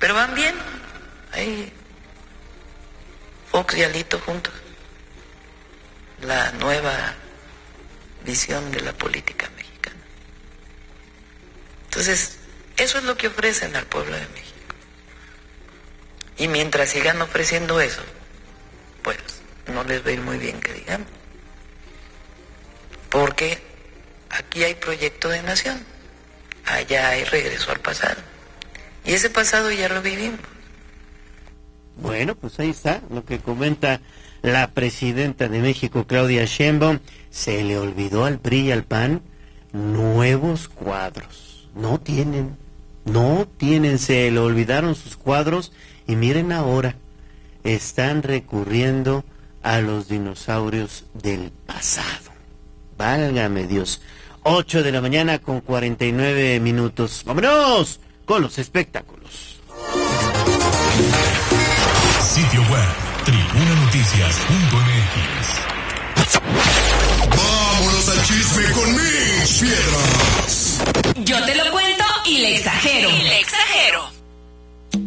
Pero van bien, ahí Fox y Alito juntos. La nueva visión de la política mexicana. Entonces, eso es lo que ofrecen al pueblo de México. Y mientras sigan ofreciendo eso, pues no les va a ir muy bien, que digamos. Porque aquí hay proyecto de nación, allá hay regreso al pasado. Y ese pasado ya lo vivimos. Bueno, pues ahí está lo que comenta la presidenta de México, Claudia Sheinbaum. Se le olvidó al PRI y al PAN nuevos cuadros. No tienen, se le olvidaron sus cuadros y miren ahora, están recurriendo a los dinosaurios del pasado. Válgame Dios. 8 de la mañana con 49 minutos. ¡Vámonos con los espectáculos! Sitio web, tribunanoticias.mx. ¡Vámonos al chisme con Mitch Piedras! Yo te lo cuento y le exagero.